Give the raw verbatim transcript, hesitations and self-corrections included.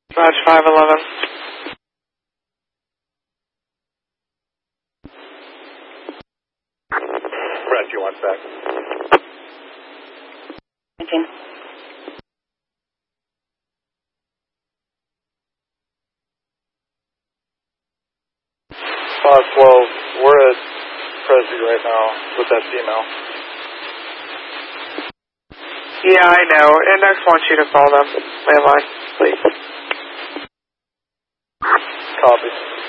Roger five eleven. Rescue one sec. nineteen. five twelve, we're at Prezi right now with that female. Yeah, I know. Index wants you to call them. Landline, please. Copy.